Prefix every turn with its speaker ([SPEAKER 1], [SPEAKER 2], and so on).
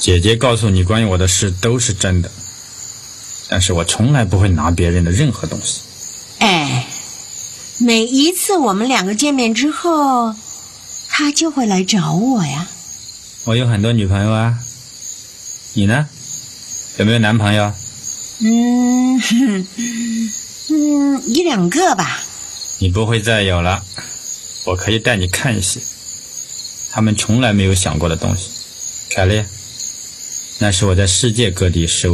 [SPEAKER 1] 姐姐告诉你关于我的事都是真的，但是我从来不会拿别人的任何东西。
[SPEAKER 2] 哎，每一次我们两个见面之后，他就会来找我呀。
[SPEAKER 1] 我有很多女朋友啊，你呢？有没有男朋友？
[SPEAKER 2] 一两个吧。
[SPEAKER 1] 你不会再有了，我可以带你看一些他们从来没有想过的东西。凯莉，那是我在世界各地收